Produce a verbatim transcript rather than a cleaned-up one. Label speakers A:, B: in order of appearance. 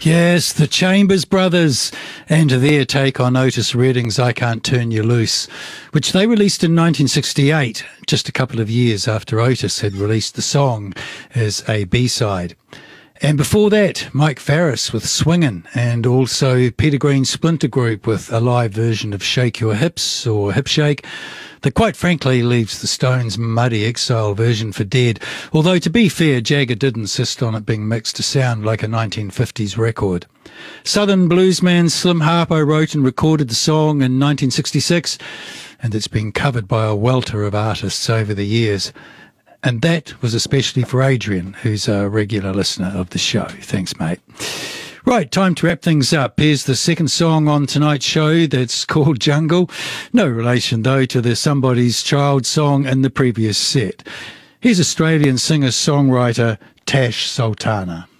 A: Yes, the Chambers Brothers and their take on Otis Redding's I Can't Turn You Loose, which they released in nineteen sixty-eight, just a couple of years after Otis had released the song as a B-side. And before that, Mike Farris with Swingin', and also Peter Green's Splinter Group with a live version of Shake Your Hips or Hip Shake that quite frankly leaves the Stones' muddy exile version for dead, although to be fair, Jagger did insist on it being mixed to sound like a nineteen fifties record. Southern bluesman Slim Harpo wrote and recorded the song in nineteen sixty-six, and it's been covered by a welter of artists over the years. And that was especially for Adrian, who's a regular listener of the show. Thanks, mate. Right, time to wrap things up. Here's the second song on tonight's show that's called Jungle. No relation, though, to the Somebody's Child song in the previous set. Here's Australian singer-songwriter Tash Sultana.